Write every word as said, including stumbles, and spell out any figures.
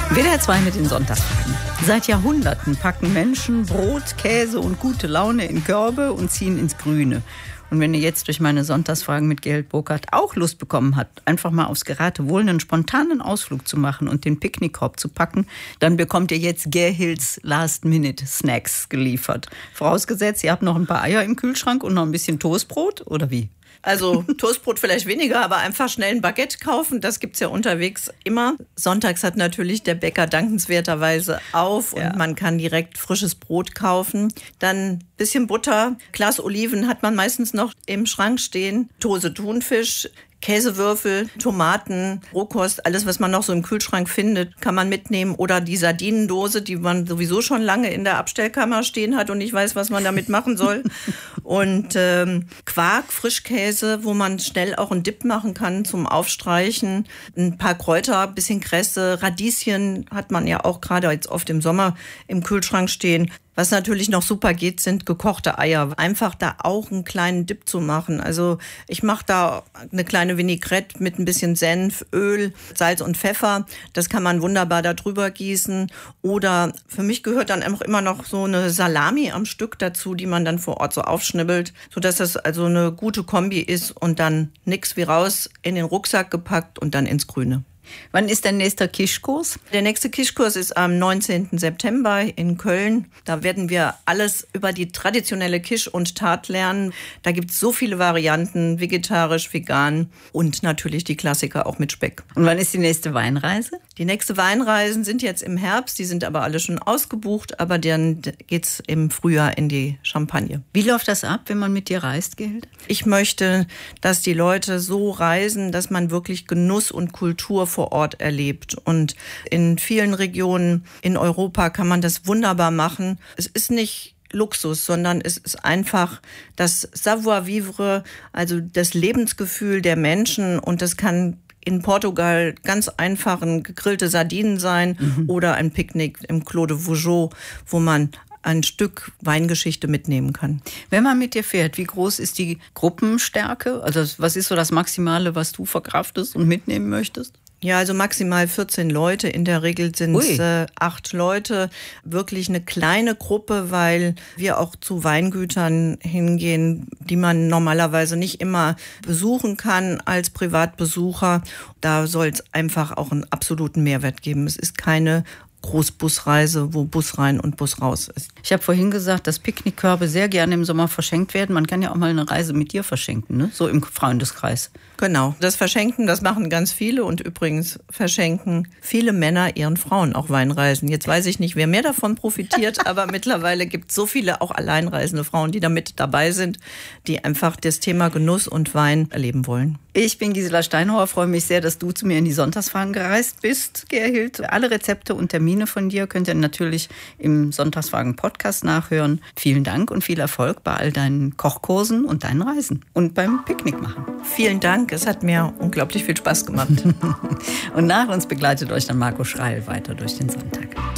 W D R zwei mit den Sonntagsfragen. Seit Jahrhunderten packen Menschen Brot, Käse und gute Laune in Körbe und ziehen ins Grüne. Und wenn ihr jetzt durch meine Sonntagsfragen mit Gerhild Burkhardt auch Lust bekommen habt, einfach mal aufs Geratewohl einen spontanen Ausflug zu machen und den Picknickkorb zu packen, dann bekommt ihr jetzt Gerhilds Last-Minute-Snacks geliefert. Vorausgesetzt, ihr habt noch ein paar Eier im Kühlschrank und noch ein bisschen Toastbrot, oder wie? Also Toastbrot vielleicht weniger, aber einfach schnell ein Baguette kaufen, das gibt's ja unterwegs immer. Sonntags hat natürlich der Bäcker dankenswerterweise auf und ja. man kann direkt frisches Brot kaufen. Dann ein bisschen Butter, Glas Oliven hat man meistens noch im Schrank stehen, Dose Thunfisch, Käsewürfel, Tomaten, Rohkost, alles, was man noch so im Kühlschrank findet, kann man mitnehmen. Oder die Sardinendose, die man sowieso schon lange in der Abstellkammer stehen hat und nicht weiß, was man damit machen soll. Und ähm, Quark, Frischkäse, wo man schnell auch einen Dip machen kann zum Aufstreichen. Ein paar Kräuter, bisschen Kresse, Radieschen hat man ja auch gerade jetzt oft im Sommer im Kühlschrank stehen. Was natürlich noch super geht, sind gekochte Eier. Einfach da auch einen kleinen Dip zu machen. Also ich mache da eine kleine Vinaigrette mit ein bisschen Senf, Öl, Salz und Pfeffer. Das kann man wunderbar da drüber gießen. Oder für mich gehört dann auch immer noch so eine Salami am Stück dazu, die man dann vor Ort so aufschnibbelt, sodass das also eine gute Kombi ist und dann nix wie raus in den Rucksack gepackt und dann ins Grüne. Wann ist der nächste Kischkurs? Der nächste Kischkurs ist am neunzehnten September in Köln. Da werden wir alles über die traditionelle Kisch und Tart lernen. Da gibt es so viele Varianten, vegetarisch, vegan und natürlich die Klassiker auch mit Speck. Und wann ist die nächste Weinreise? Die nächste Weinreisen sind jetzt im Herbst, die sind aber alle schon ausgebucht, aber dann geht's im Frühjahr in die Champagne. Wie läuft das ab, wenn man mit dir reist, Gerhild? Ich möchte, dass die Leute so reisen, dass man wirklich Genuss und Kultur vor Ort erlebt. Und in vielen Regionen in Europa kann man das wunderbar machen. Es ist nicht Luxus, sondern es ist einfach das Savoir-vivre, also das Lebensgefühl der Menschen. Und das kann in Portugal ganz einfach ein gegrillte Sardinen sein mhm. oder ein Picknick im Clos de Vougeot, wo man ein Stück Weingeschichte mitnehmen kann. Wenn man mit dir fährt, wie groß ist die Gruppenstärke? Also was ist so das Maximale, was du verkraftest und mitnehmen möchtest? Ja, also maximal vierzehn Leute. In der Regel sind es äh, acht Leute. Wirklich eine kleine Gruppe, weil wir auch zu Weingütern hingehen, die man normalerweise nicht immer besuchen kann als Privatbesucher. Da soll es einfach auch einen absoluten Mehrwert geben. Es ist keine Großbusreise, wo Bus rein und Bus raus ist. Ich habe vorhin gesagt, dass Picknickkörbe sehr gerne im Sommer verschenkt werden. Man kann ja auch mal eine Reise mit dir verschenken, ne? So im Freundeskreis. Genau, das Verschenken, das machen ganz viele und übrigens verschenken viele Männer ihren Frauen auch Weinreisen. Jetzt weiß ich nicht, wer mehr davon profitiert, aber mittlerweile gibt es so viele auch alleinreisende Frauen, die da mit dabei sind, die einfach das Thema Genuss und Wein erleben wollen. Ich bin Gisela Steinhauer, freue mich sehr, dass du zu mir in die Sonntagsfragen gereist bist, Gerhild. Alle Rezepte und Termine von dir könnt ihr natürlich im Sonntagsfragen-Podcast nachhören. Vielen Dank und viel Erfolg bei all deinen Kochkursen und deinen Reisen und beim Picknick machen. Vielen Dank, es hat mir unglaublich viel Spaß gemacht. Und nach uns begleitet euch dann Marco Schreil weiter durch den Sonntag.